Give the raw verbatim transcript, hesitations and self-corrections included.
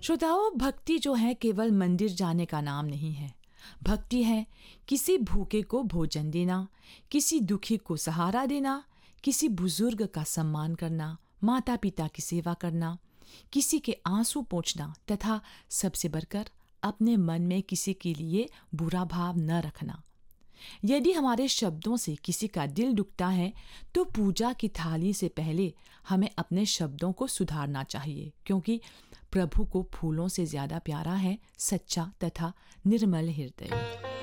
श्रोताओं, भक्ति जो है केवल मंदिर जाने का नाम नहीं है। भक्ति है किसी भूखे को भोजन देना, किसी दुखी को सहारा देना, किसी बुजुर्ग का सम्मान करना, माता पिता की सेवा करना, किसी के आंसू पोंछना तथा सबसे बढ़कर अपने मन में किसी के लिए बुरा भाव न रखना। यदि हमारे शब्दों से किसी का दिल दुखता है तो पूजा की थाली से पहले हमें अपने शब्दों को सुधारना चाहिए, क्योंकि प्रभु को फूलों से ज्यादा प्यारा है सच्चा तथा निर्मल हृदय।